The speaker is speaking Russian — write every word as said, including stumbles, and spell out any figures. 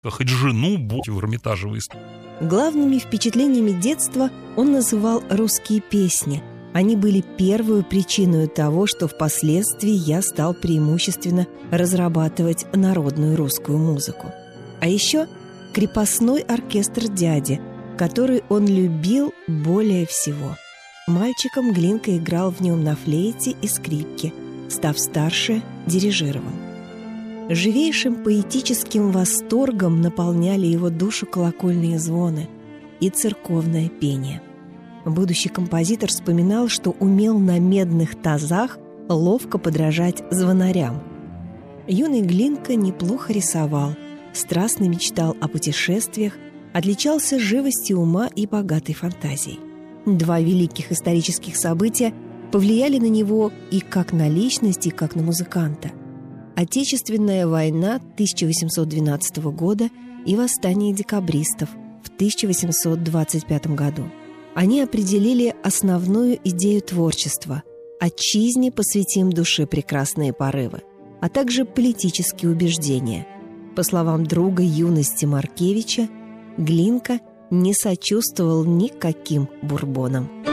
Хоть жену будь в Эрмитаже выставить. Главными впечатлениями детства он называл русские песни. Они были первой причиной того, что впоследствии я стал преимущественно разрабатывать народную русскую музыку. А еще крепостной оркестр дяди, который он любил более всего. Мальчиком Глинка играл в нем на флейте и скрипке, став старше, дирижировал. Живейшим поэтическим восторгом наполняли его душу колокольные звоны и церковное пение. Будущий композитор вспоминал, что умел на медных тазах ловко подражать звонарям. Юный Глинка неплохо рисовал, страстно мечтал о путешествиях, отличался живостью ума и богатой фантазией. Два великих исторических события повлияли на него и как на личность, и как на музыканта. Отечественная война тысяча восемьсот двенадцатого года и восстание декабристов в тысяча восемьсот двадцать пятом году. Они определили основную идею творчества – отчизне посвятим души прекрасные порывы, а также политические убеждения. По словам друга юности Маркевича, Глинка не сочувствовал никаким бурбонам.